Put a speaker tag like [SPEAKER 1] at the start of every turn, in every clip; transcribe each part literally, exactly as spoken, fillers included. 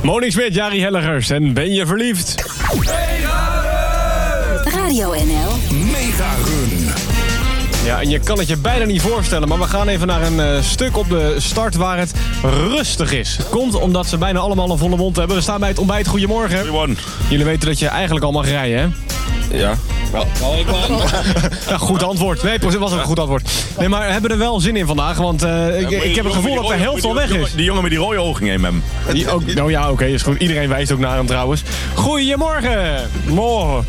[SPEAKER 1] Monique Smit, Jari Hellegers en Ben je verliefd?
[SPEAKER 2] Radio N L.
[SPEAKER 3] Mega Run.
[SPEAKER 1] Ja, en je kan het je bijna niet voorstellen, maar we gaan even naar een uh, stuk op de start waar het rustig is. Komt omdat ze bijna allemaal een volle mond hebben. We staan bij het ontbijt. Goedemorgen.
[SPEAKER 4] Goedemorgen.
[SPEAKER 1] Jullie weten dat je eigenlijk al mag rijden, hè?
[SPEAKER 4] Ja.
[SPEAKER 1] Wel, ja, goed antwoord. Nee, dat was ook een goed antwoord. Nee, maar we hebben er wel zin in vandaag, want uh, ik, ik heb het gevoel dat de helft al weg is.
[SPEAKER 4] Die jongen met die rode ogen ging heen met hem.
[SPEAKER 1] Die ook, nou ja, oké, okay, is goed. Iedereen wijst ook naar hem trouwens. Goedemorgen. Morgen.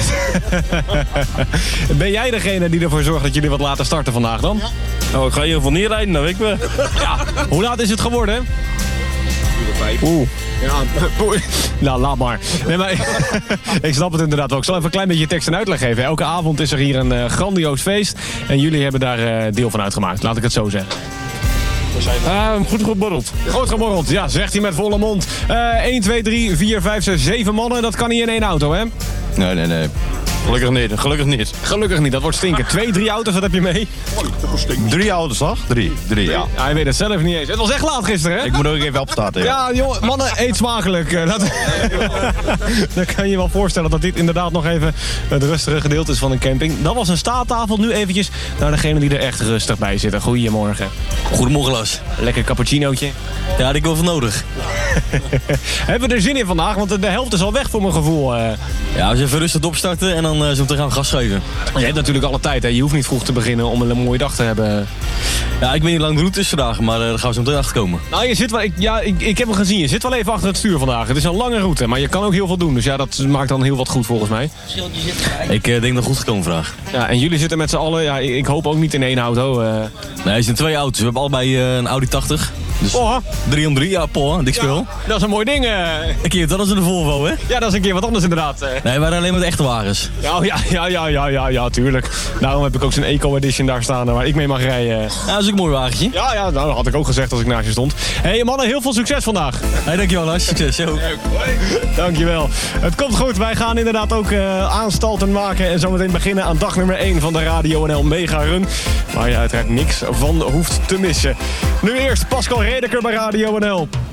[SPEAKER 1] Ben jij degene die ervoor zorgt dat jullie wat later starten vandaag dan?
[SPEAKER 4] Nou, ik ga in ieder geval niet rijden, dat weet ik wel.
[SPEAKER 1] Ja, hoe laat is het geworden? Oeh. Ja, nou, laat maar. Nee, maar ik snap het inderdaad wel. Ik zal even een klein beetje tekst en uitleg geven. Elke avond is er hier een uh, grandioos feest. En jullie hebben daar uh, deel van uitgemaakt. Laat ik het zo zeggen.
[SPEAKER 4] Ah, goed geborreld.
[SPEAKER 1] Goed geborreld, ja, zegt hij met volle mond. Uh, één, twee, drie, vier, vijf, zes, zeven mannen. Dat kan niet in één auto, hè?
[SPEAKER 4] Nee, nee, nee. Gelukkig niet, gelukkig niet.
[SPEAKER 1] Gelukkig niet, dat wordt stinken. Twee, drie auto's, wat heb je mee?
[SPEAKER 4] Drie auto's, toch? Drie, drie, ja.
[SPEAKER 1] Ja, hij weet het zelf niet eens. Het was echt laat gisteren, hè?
[SPEAKER 4] Ik moet ook even opstarten, ja.
[SPEAKER 1] Ja, jongen, mannen, eet smakelijk. Dat... Dan kan je je wel voorstellen dat dit inderdaad nog even het rustige gedeelte is van een camping. Dat was een staattafel. Nu eventjes naar degene die er echt rustig bij zitten. Goedemorgen.
[SPEAKER 5] Goedemorgen, Lars.
[SPEAKER 1] Lekker cappuccinootje.
[SPEAKER 5] Ja, die ik wel van nodig.
[SPEAKER 1] Hebben we er zin in vandaag? Want de helft is al weg voor mijn gevoel.
[SPEAKER 5] Ja, als je even rustig opstarten en dan uh, zo meteen gaan we gas geven.
[SPEAKER 1] Je hebt natuurlijk alle tijd, hè? Je hoeft niet vroeg te beginnen om een mooie dag te hebben.
[SPEAKER 5] Ja, ik weet niet hoe lang de route is vandaag, maar uh, daar gaan we zo meteen achter komen.
[SPEAKER 1] Nou, je zit wel, ik, ja, ik, ik heb hem gezien. Je zit wel even achter het stuur vandaag. Het is een lange route, maar je kan ook heel veel doen. Dus ja, dat maakt dan heel wat goed volgens mij.
[SPEAKER 5] Ik uh, denk dat goed gekomen vandaag.
[SPEAKER 1] Ja, en jullie zitten met z'n allen, ja, ik, ik hoop ook niet in één auto. Uh...
[SPEAKER 5] Nee, er zijn twee auto's. We hebben allebei uh, een Audi tachtig. Dus
[SPEAKER 1] oh.
[SPEAKER 5] drie om drie, ja, Paul, dik speel.
[SPEAKER 1] Ja, dat is een mooi ding. Uh...
[SPEAKER 5] Een keer wat anders in de Volvo, hè?
[SPEAKER 1] Ja, dat is een keer wat anders inderdaad. Uh...
[SPEAKER 5] Nee, we waren alleen met echte wagens.
[SPEAKER 1] Ja, ja, ja, ja, ja, ja, ja, tuurlijk. Daarom heb ik ook zo'n Eco-edition daar staan waar ik mee mag rijden.
[SPEAKER 5] Ja, dat is ook een mooi wagentje.
[SPEAKER 1] Ja, ja, nou, dat had ik ook gezegd als ik naast je stond. Hé hey, mannen, heel veel succes vandaag.
[SPEAKER 5] Hey, dankjewel Lars, succes. Yo.
[SPEAKER 1] Dankjewel. Het komt goed, wij gaan inderdaad ook uh, aanstalten maken en zometeen beginnen aan dag nummer één van de Radio N L Mega Run. Waar je uiteraard niks van hoeft te missen. Nu eerst Pascal Redeker bij Radio N L.